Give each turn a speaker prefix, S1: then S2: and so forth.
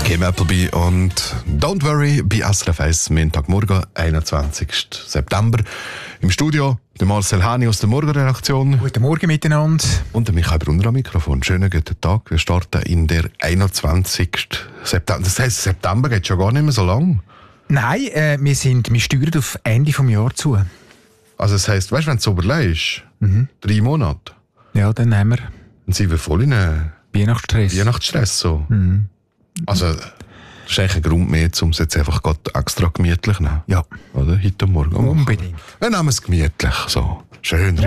S1: Kim Appleby und Don't Worry bei SRF 1, Montagmorgen, 21. September. Im Studio der Marcel Hani aus der Morgenredaktion.
S2: Guten Morgen miteinander.
S1: Und der Michael Brunner am Mikrofon. Schönen guten Tag. Wir starten in der 21. September. Das heisst, September geht schon gar nicht mehr so lang.
S2: Nein, wir steuern auf Ende des Jahres zu.
S1: Also das heisst, weißt du, wenn du es so überlegst, 3 Monate.
S2: Ja, dann haben wir
S1: Dann sind wir voll in einen
S2: Weihnachtsstress.
S1: So. Also, das ist eigentlich ein Grund mehr, um es jetzt einfach extra gemütlich zu nehmen.
S2: Ja.
S1: Oder? Heute Morgen.
S2: Unbedingt.
S1: Wir nehmen es gemütlich. So. Schön.